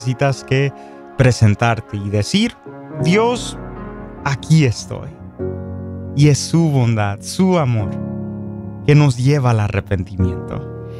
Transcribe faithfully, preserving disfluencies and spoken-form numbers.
necesitas que presentarte y decir, Dios, aquí estoy. Y es su bondad, su amor, que nos lleva al arrepentimiento.